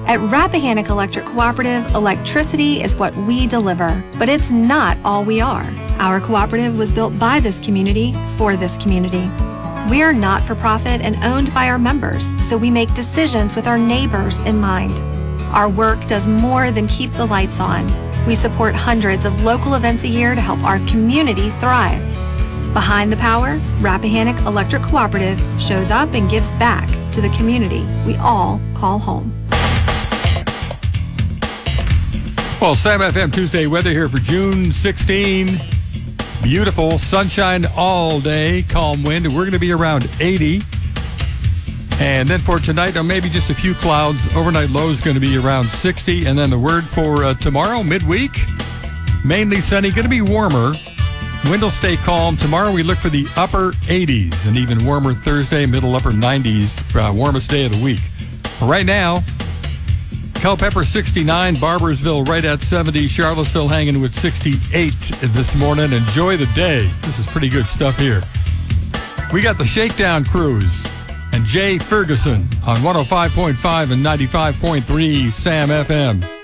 At Rappahannock Electric Cooperative, electricity is what we deliver, but it's not all we are. Our cooperative was built by this community for this community. We are not-for-profit and owned by our members, so we make decisions with our neighbors in mind. Our work does more than keep the lights on. We support hundreds of local events a year to help our community thrive. Behind the power, Rappahannock Electric Cooperative shows up and gives back to the community we all call home. Well, Sam FM Tuesday weather here for June 16. Beautiful, sunshine all day, calm wind, and we're going to be around 80. And then for tonight, maybe just a few clouds. Overnight low is going to be around 60. And then the word for tomorrow, midweek, mainly sunny, going to be warmer. Wind will stay calm. Tomorrow we look for the upper 80s and even warmer Thursday, middle upper 90s, warmest day of the week. Right now, Culpeper 69, Barbersville right at 70, Charlottesville hanging with 68 this morning. Enjoy the day. This is pretty good stuff here. We got the Shakedown Cruise and Jay Ferguson on 105.5 and 95.3 Sam FM.